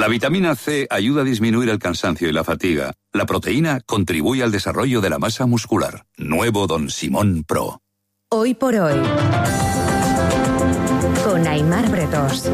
La vitamina C ayuda a disminuir el cansancio y la fatiga. La proteína contribuye al desarrollo de la masa muscular. Nuevo Don Simón Pro. Hoy por hoy, con Aimar Bretos.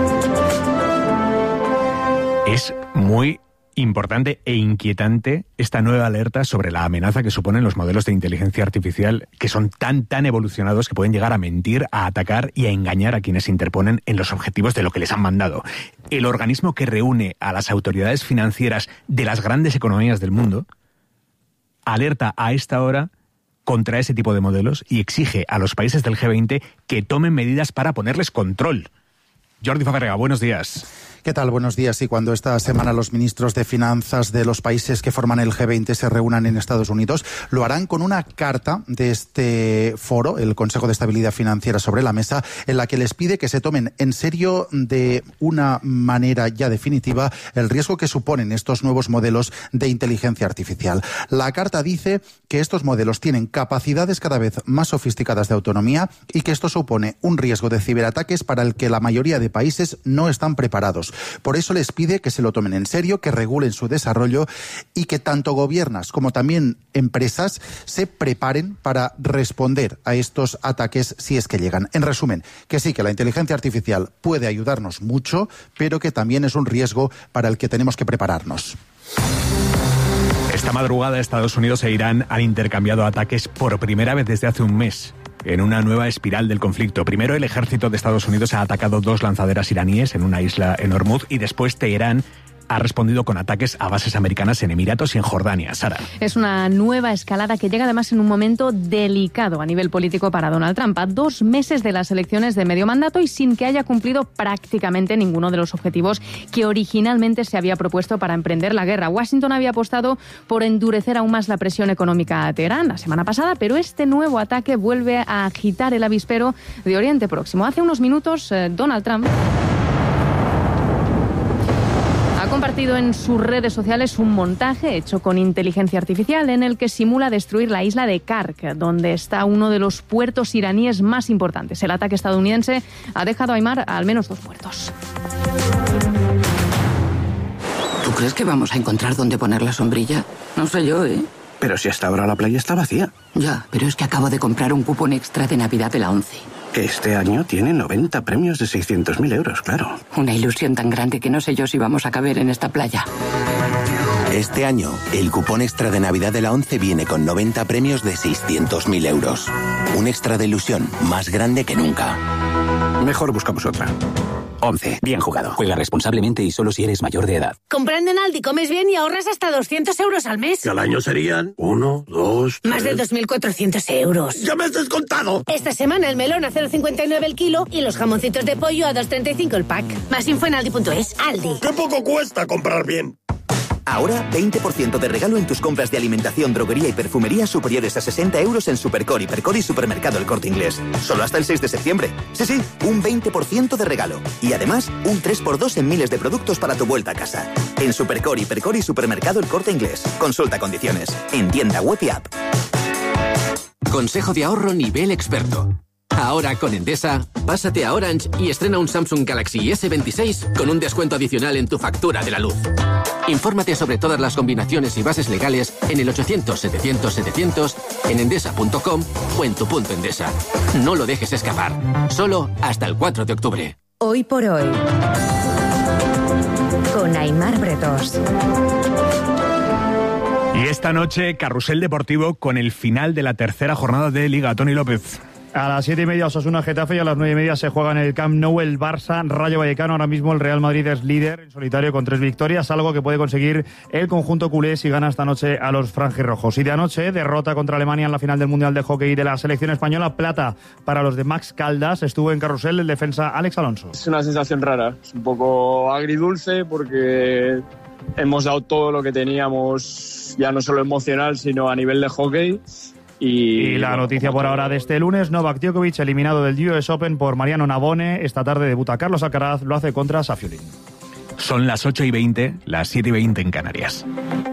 Es muy importante e inquietante esta nueva alerta sobre la amenaza que suponen los modelos de inteligencia artificial, que son tan evolucionados que pueden llegar a mentir, a atacar y a engañar a quienes se interponen en los objetivos de lo que les han mandado. El organismo que reúne a las autoridades financieras de las grandes economías del mundo alerta a esta hora contra ese tipo de modelos y exige a los países del G20 que tomen medidas para ponerles control. Jordi Fabrega, buenos días. ¿Qué tal? Buenos días. Y cuando esta semana los ministros de finanzas de los países que forman el G20 se reúnan en Estados Unidos, lo harán con una carta de este foro, el Consejo de Estabilidad Financiera, sobre la mesa, en la que les pide que se tomen en serio de una manera ya definitiva el riesgo que suponen estos nuevos modelos de inteligencia artificial. La carta dice que estos modelos tienen capacidades cada vez más sofisticadas de autonomía y que esto supone un riesgo de ciberataques para el que la mayoría de países no están preparados. Por eso les pide que se lo tomen en serio, que regulen su desarrollo y que tanto gobiernos como también empresas se preparen para responder a estos ataques si es que llegan. En resumen, que sí, que la inteligencia artificial puede ayudarnos mucho, pero que también es un riesgo para el que tenemos que prepararnos. Esta madrugada Estados Unidos e Irán han intercambiado ataques por primera vez desde hace un mes, en una nueva espiral del conflicto. Primero, el ejército de Estados Unidos ha atacado 2 lanzaderas iraníes en una isla en Hormuz y después Teherán ha respondido con ataques a bases americanas en Emiratos y en Jordania. Sara. Es una nueva escalada que llega además en un momento delicado a nivel político para Donald Trump, a 2 meses de las elecciones de medio mandato y sin que haya cumplido prácticamente ninguno de los objetivos que originalmente se había propuesto para emprender la guerra. Washington había apostado por endurecer aún más la presión económica a Teherán la semana pasada, pero este nuevo ataque vuelve a agitar el avispero de Oriente Próximo. Hace unos minutos, Donald Trump ha compartido en sus redes sociales un montaje hecho con inteligencia artificial en el que simula destruir la isla de Kark, donde está uno de los puertos iraníes más importantes. El ataque estadounidense ha dejado a Aimar al menos 2 muertos. ¿Tú crees que vamos a encontrar dónde poner la sombrilla? No sé yo, ¿eh? Pero si hasta ahora la playa está vacía. Ya, pero es que acabo de comprar un cupón extra de Navidad de la ONCE. Este año tiene 90 premios de 600.000 euros, claro. Una ilusión tan grande que no sé yo si vamos a caber en esta playa. Este año, el cupón extra de Navidad de la ONCE viene con 90 premios de 600.000 euros. Un extra de ilusión más grande que nunca. Mejor buscamos otra. ONCE. Bien jugado. Juega responsablemente y solo si eres mayor de edad. Comprando en Aldi comes bien y ahorras hasta 200 euros al mes. Que al año serían 1, 2, 3... Más de 2.400 euros. ¡Ya me has descontado! Esta semana el melón a 0,59 el kilo y los jamoncitos de pollo a 2,35 el pack. Más info en aldi.es. Aldi. ¡Qué poco cuesta comprar bien! Ahora, 20% de regalo en tus compras de alimentación, droguería y perfumería superiores a 60 euros en Supercor, Hipercor y Supermercado El Corte Inglés. Solo hasta el 6 de septiembre. Sí, un 20% de regalo. Y además, un 3x2 en miles de productos para tu vuelta a casa. En Supercor, Hipercor y Supermercado El Corte Inglés. Consulta condiciones. En tienda web y app. Consejo de ahorro nivel experto. Ahora con Endesa, pásate a Orange y estrena un Samsung Galaxy S26 con un descuento adicional en tu factura de la luz. Infórmate sobre todas las combinaciones y bases legales en el 800-700-700, en endesa.com o en tu punto Endesa. No lo dejes escapar. Solo hasta el 4 de octubre. Hoy por hoy, con Aimar Bretos. Y esta noche, carrusel deportivo con el final de la tercera jornada de Liga. Tony López. A las 7:30 Osasuna Getafe y a las 9:30 se juega en el Camp Nou el Barça Rayo Vallecano. Ahora mismo el Real Madrid es líder en solitario con 3 victorias, algo que puede conseguir el conjunto culé si gana esta noche a los franjirrojos. Y de anoche, derrota contra Alemania en la final del Mundial de Hockey de la selección española, plata para los de Max Caldas. Estuvo en carrusel el defensa Alex Alonso. Es una sensación rara, es un poco agridulce porque hemos dado todo lo que teníamos, ya no solo emocional, sino a nivel de hockey. Y la noticia por ahora de este lunes, Novak Djokovic eliminado del US Open por Mariano Navone. Esta tarde debuta Carlos Alcaraz, lo hace contra Safiulin. Son las 8:20, las 7:20 en Canarias.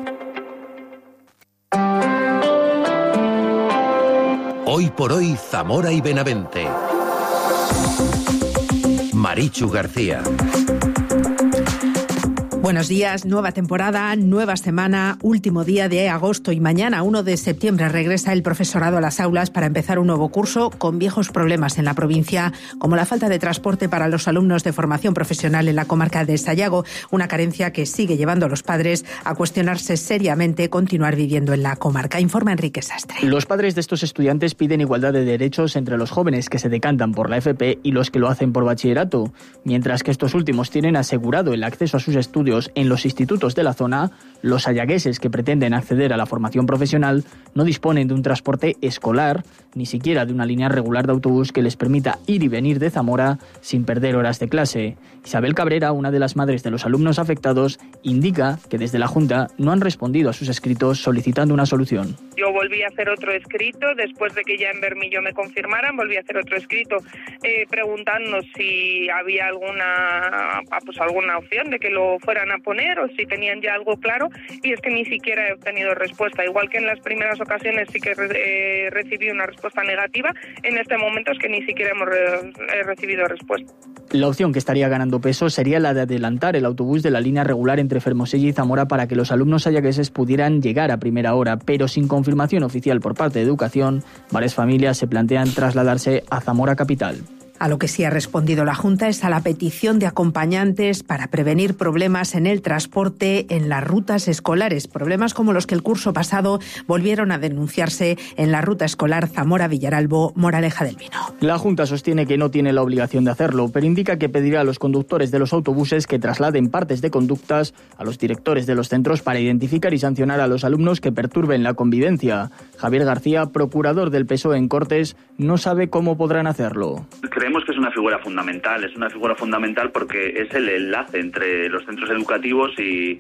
Hoy por hoy, Zamora y Benavente. Marichu García. Buenos días, nueva temporada, nueva semana, último día de agosto y mañana, 1 de septiembre, regresa el profesorado a las aulas para empezar un nuevo curso con viejos problemas en la provincia, como la falta de transporte para los alumnos de formación profesional en la comarca de Sayago, una carencia que sigue llevando a los padres a cuestionarse seriamente continuar viviendo en la comarca. Informa Enrique Sastre. Los padres de estos estudiantes piden igualdad de derechos entre los jóvenes que se decantan por la FP y los que lo hacen por bachillerato, mientras que estos últimos tienen asegurado el acceso a sus estudios en los institutos de la zona. Los sayagueses que pretenden acceder a la formación profesional no disponen de un transporte escolar, ni siquiera de una línea regular de autobús que les permita ir y venir de Zamora sin perder horas de clase. Isabel Cabrera, una de las madres de los alumnos afectados, indica que desde la Junta no han respondido a sus escritos solicitando una solución. Yo volví a hacer otro escrito, después de que ya en Bermillo me confirmaran, volví a hacer otro escrito preguntando si había alguna opción de que lo fueran a poner o si tenían ya algo claro, y es que ni siquiera he obtenido respuesta. Igual que en las primeras ocasiones sí que recibí una respuesta negativa, en este momento es que ni siquiera hemos recibido respuesta. La opción que estaría ganando peso sería la de adelantar el autobús de la línea regular entre Fermoselle y Zamora para que los alumnos sayagueses pudieran llegar a primera hora, pero sin confirmación oficial por parte de Educación, varias familias se plantean trasladarse a Zamora capital. A lo que sí ha respondido la Junta es a la petición de acompañantes para prevenir problemas en el transporte en las rutas escolares, problemas como los que el curso pasado volvieron a denunciarse en la ruta escolar Zamora-Villaralbo-Moraleja del Vino. La Junta sostiene que no tiene la obligación de hacerlo, pero indica que pedirá a los conductores de los autobuses que trasladen partes de conductas a los directores de los centros para identificar y sancionar a los alumnos que perturben la convivencia. Javier García, procurador del PSOE en Cortes, no sabe cómo podrán hacerlo. Creemos que es una figura fundamental porque es el enlace entre los centros educativos y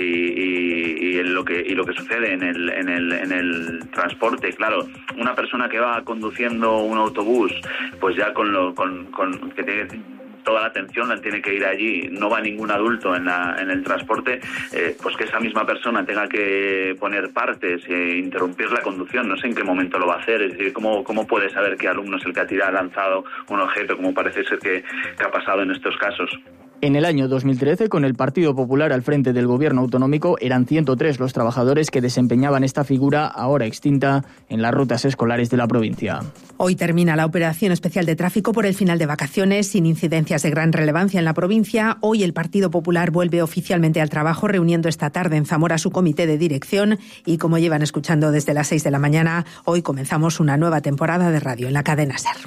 lo que sucede en el transporte. Claro, una persona que va conduciendo un autobús, pues ya que tiene toda la atención, tiene que ir allí, no va ningún adulto en el transporte, pues que esa misma persona tenga que poner partes e interrumpir la conducción. No sé en qué momento lo va a hacer, es decir, ¿cómo puede saber qué alumno es el que ha lanzado un objeto, como parece ser que ha pasado en estos casos? En el año 2013, con el Partido Popular al frente del gobierno autonómico, eran 103 los trabajadores que desempeñaban esta figura, ahora extinta, en las rutas escolares de la provincia. Hoy termina la operación especial de tráfico por el final de vacaciones, sin incidencias de gran relevancia en la provincia. Hoy el Partido Popular vuelve oficialmente al trabajo, reuniendo esta tarde en Zamora su comité de dirección. Y como llevan escuchando desde las 6 de la mañana, hoy comenzamos una nueva temporada de radio en la cadena SER.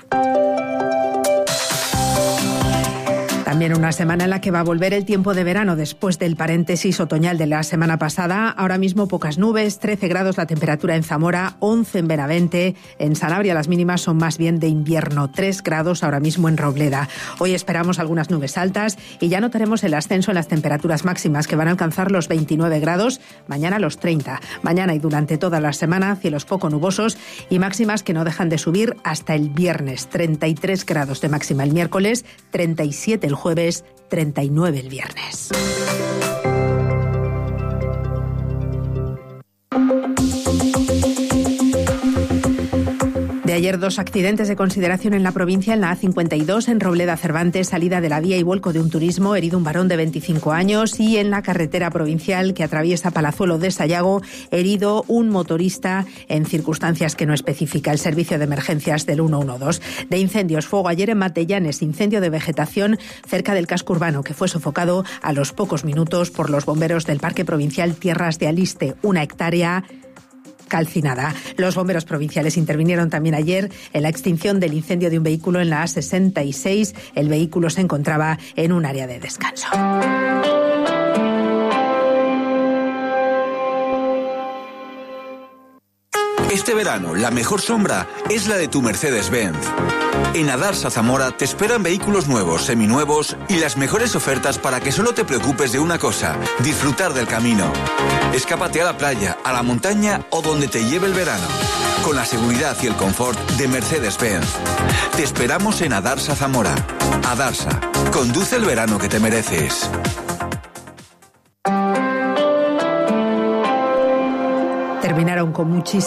También una semana en la que va a volver el tiempo de verano después del paréntesis otoñal de la semana pasada. Ahora mismo pocas nubes, 13 grados la temperatura en Zamora, 11 en Benavente. En Sanabria las mínimas son más bien de invierno, 3 grados ahora mismo en Robleda. Hoy esperamos algunas nubes altas y ya notaremos el ascenso en las temperaturas máximas que van a alcanzar los 29 grados, mañana los 30. Mañana y durante toda la semana cielos poco nubosos y máximas que no dejan de subir hasta el viernes. 33 grados de máxima el miércoles, 37 el jueves, 39 el viernes. De ayer, 2 accidentes de consideración en la provincia, en la A52, en Robleda Cervantes, salida de la vía y vuelco de un turismo, herido un varón de 25 años, y en la carretera provincial que atraviesa Palazuelo de Sayago, herido un motorista en circunstancias que no especifica el servicio de emergencias del 112. De incendios, fuego ayer en Matellanes, incendio de vegetación cerca del casco urbano que fue sofocado a los pocos minutos por los bomberos del Parque Provincial Tierras de Aliste, 1 hectárea calcinada. Los bomberos provinciales intervinieron también ayer en la extinción del incendio de un vehículo en la A66. El vehículo se encontraba en un área de descanso. Este verano, la mejor sombra es la de tu Mercedes-Benz. En Adarsa Zamora te esperan vehículos nuevos, seminuevos y las mejores ofertas para que solo te preocupes de una cosa: disfrutar del camino. Escápate a la playa, a la montaña o donde te lleve el verano, con la seguridad y el confort de Mercedes-Benz. Te esperamos en Adarsa Zamora. Adarsa, conduce el verano que te mereces. Terminaron con muchísimo